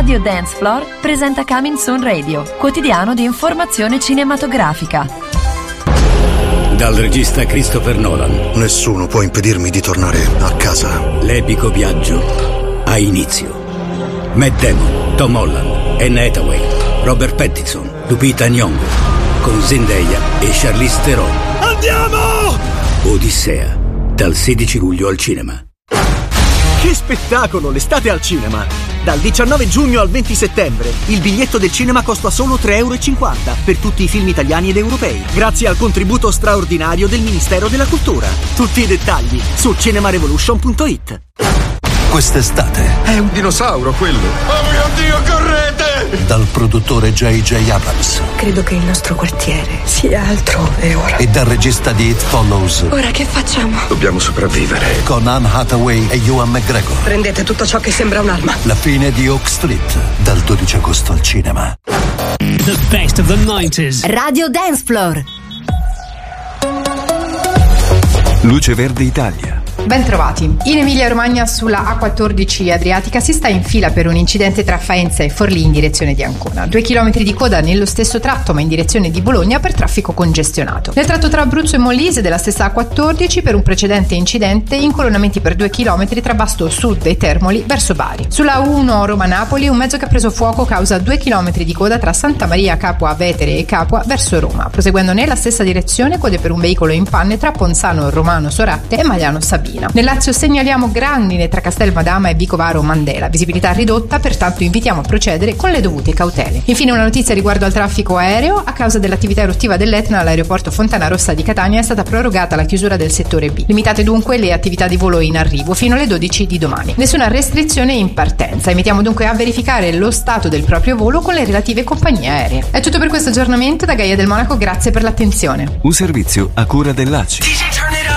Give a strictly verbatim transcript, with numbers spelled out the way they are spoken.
Radio Dance Floor presenta Coming Soon Radio, quotidiano di informazione cinematografica. Dal regista Christopher Nolan. Nessuno può impedirmi di tornare a casa. L'epico viaggio ha inizio. Matt Damon, Tom Holland, Anne Hathaway, Robert Pattinson, Lupita Nyong'o, con Zendaya e Charlize Theron. Andiamo! Odissea, dal sedici luglio al cinema. Che spettacolo, l'estate al cinema! Dal diciannove giugno al venti settembre il biglietto del cinema costa solo tre euro e cinquanta per tutti i film italiani ed europei, grazie al contributo straordinario del Ministero della Cultura. Tutti i dettagli su cinemarevolution punto it. Quest'estate è un dinosauro quello. Oh mio Dio, correte! Dal produttore J J Abrams. Credo che il nostro quartiere sia altrove ora. E dal regista di It Follows. Ora che facciamo? Dobbiamo sopravvivere. Con Anne Hathaway e Ewan McGregor. Prendete tutto ciò che sembra un'arma. La fine di Oak Street, dal dodici agosto al cinema. The best of the nineties. Radio Dance Floor. Luce Verde Italia. Ben trovati. In Emilia-Romagna sulla A quattordici Adriatica si sta in fila per un incidente tra Faenza e Forlì in direzione di Ancona. Due chilometri di coda nello stesso tratto ma in direzione di Bologna per traffico congestionato. Nel tratto tra Abruzzo e Molise della stessa A quattordici per un precedente incidente incolonnamenti per due chilometri tra Basto Sud e Termoli verso Bari. Sulla A uno Roma-Napoli un mezzo che ha preso fuoco causa due chilometri di coda tra Santa Maria Capua Vetere e Capua verso Roma. Proseguendo nella stessa direzione code per un veicolo in panne tra Ponzano Romano Soratte e Magliano Sabina. Nel Lazio segnaliamo grandine tra Castelmadama e Vicovaro Mandela, visibilità ridotta, pertanto invitiamo a procedere con le dovute cautele. Infine una notizia riguardo al traffico aereo: a causa dell'attività eruttiva dell'Etna all'aeroporto Fontana Rossa di Catania è stata prorogata la chiusura del settore B. Limitate dunque le attività di volo in arrivo fino alle dodici di domani. Nessuna restrizione in partenza, invitiamo dunque a verificare lo stato del proprio volo con le relative compagnie aeree. È tutto per questo aggiornamento da Gaia del Monaco, grazie per l'attenzione. Un servizio a cura dell'A C I.